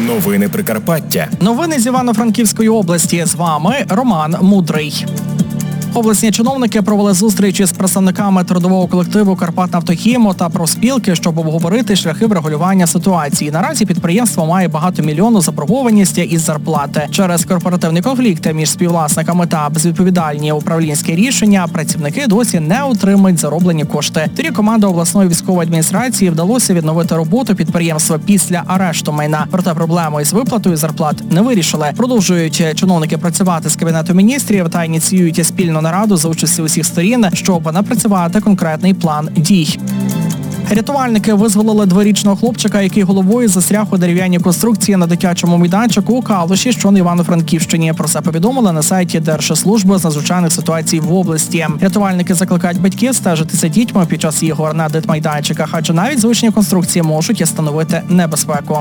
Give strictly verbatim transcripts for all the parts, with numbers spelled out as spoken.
Новини Прикарпаття. Новини з Івано-Франківської області. З вами Роман Мудрий. Обласні чиновники провели зустрічі з представниками трудового колективу «Карпатнафтохіму» та профспілки, щоб обговорити шляхи врегулювання ситуації. Наразі підприємство має багатомільйонну заборгованість із зарплати. Через корпоративні конфлікти між співвласниками та безвідповідальні управлінські рішення працівники досі не отримують зароблені кошти. Тоді команда обласної військової адміністрації вдалося відновити роботу підприємства після арешту майна. Проте проблему із виплатою зарплат не вирішили. Продовжують чиновники працювати з Кабінету міністрів та ініціюють спільну нараду за участі усіх сторін, щоб напрацювати конкретний план дій. Рятувальники визволили дворічного хлопчика, який головою застряг у дерев'яній конструкції на дитячому майданчику у Калуші, що на Івано-Франківщині. Про це повідомили на сайті Держслужби з надзвичайних ситуацій в області. Рятувальники закликають батьків стежити за дітьми під час ігор на дитмайданчиках, адже навіть звичні конструкції можуть становити небезпеку.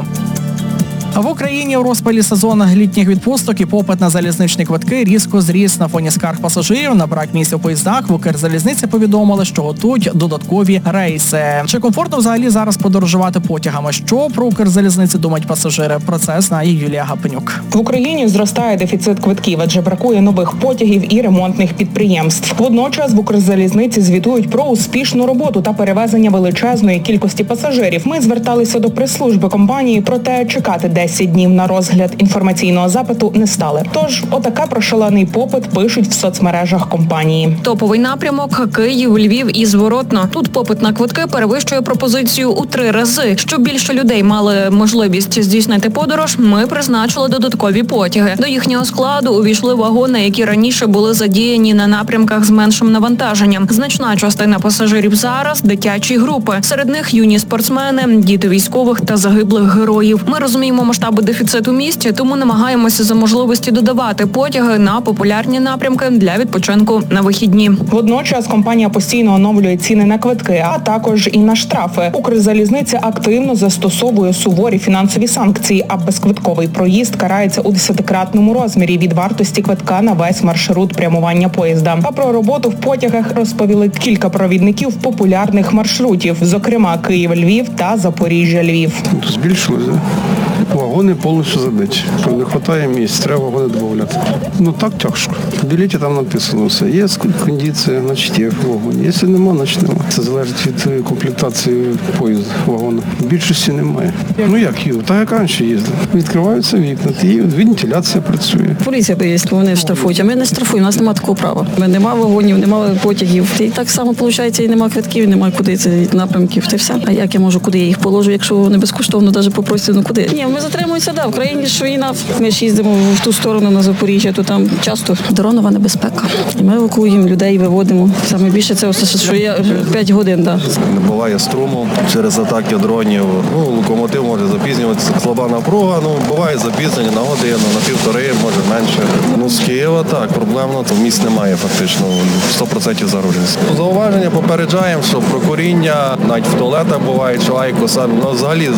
В Україні у розпалі сезону літніх відпусток і попит на залізничні квитки різко зріс. На фоні скарг пасажирів на брак місць у поїздах в Укрзалізниці повідомили, що готують додаткові рейси. Чи комфортно взагалі зараз подорожувати потягами? Що про Укрзалізниці думають пасажири? Про це знає Юлія Гапенюк. В Україні зростає дефіцит квитків, адже бракує нових потягів і ремонтних підприємств. Водночас в Укрзалізниці звітують про успішну роботу та перевезення величезної кількості пасажирів. Ми зверталися до прес-служби компанії, проте чекати десять днів на розгляд інформаційного запиту не стали. Тож, отака про шалений попит пишуть в соцмережах компанії. Топовий напрямок – Київ, Львів і зворотно. Тут попит на квитки перевищує пропозицію у три рази. Щоб більше людей мали можливість здійснити подорож, ми призначили додаткові потяги. До їхнього складу увійшли вагони, які раніше були задіяні на напрямках з меншим навантаженням. Значна частина пасажирів зараз – дитячі групи. Серед них юні спортсмени, діти військових та загиблих героїв. Ми розуміємо масштаби дефіциту місць, тому намагаємося за можливості додавати потяги на популярні напрямки для відпочинку на вихідні. Водночас компанія постійно оновлює ціни на квитки, а також і на штрафи. Укрзалізниця активно застосовує суворі фінансові санкції, а безквитковий проїзд карається у десятикратному розмірі від вартості квитка на весь маршрут прямування поїзда. А про роботу в потягах розповіли кілька провідників популярних маршрутів, зокрема Київ-Львів та Запоріжжя-Львів. Збільшилося. Вагони повністю забиті. Не вистачає місць, треба вагони додати. Ну так тяжко. В білеті там написано все. Є кондиція, значить є вагон. Якщо нема, значить нема. Це залежить від комплектації поїзду, вагону. В більшості немає. Ну як їздили? Так як раніше їздили. Відкриваються вікна, і вентиляція працює. Поліція приїздить, вони штрафують, а ми не штрафуємо, у нас немає такого права. Ми нема вагонів, немає потягів. І так само, виходить, і немає квитків, і немає куди це напрямків. Це все. А як я можу, куди я їх положу, якщо вони безкоштовно навіть попросять, ну куди? Ні, ми затримуємося, да, в країні ж війна. Ми ж їздимо в ту сторону на Запоріжжя, то там часто дронова небезпека. І ми евакуюємо людей, виводимо. Саме більше це все, що є п'ять годин, да. Не буває струму через атаки дронів. Ну, локомотив може запізнюватися. Слаба напруга, ну, буває запізнення на годину, на півтори, може менше. Ну, з Києва так, проблемно, то місць немає фактично, сто відсотків загруженість. Зауваження попереджаємо, що про куріння, навіть в туалетах буває, що айкоса, ну, взагалі